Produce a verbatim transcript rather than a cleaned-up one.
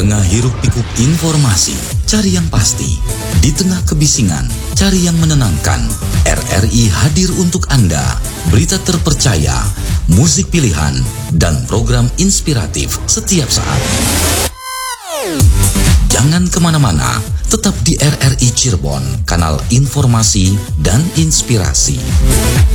tengah hiruk-pikuk informasi, cari yang pasti. Di tengah kebisingan, cari yang menenangkan. R R I hadir untuk Anda. Berita terpercaya, musik pilihan, dan program inspiratif setiap saat. Jangan kemana-mana, tetap di R R I Cirebon, kanal informasi dan inspirasi.